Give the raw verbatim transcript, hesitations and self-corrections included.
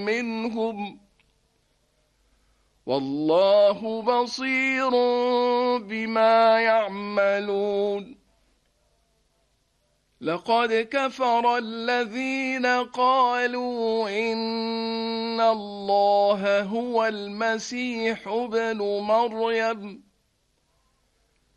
منهم والله بصير بما يعملون لقد كفر الذين قالوا إن الله هو المسيح ابن مريم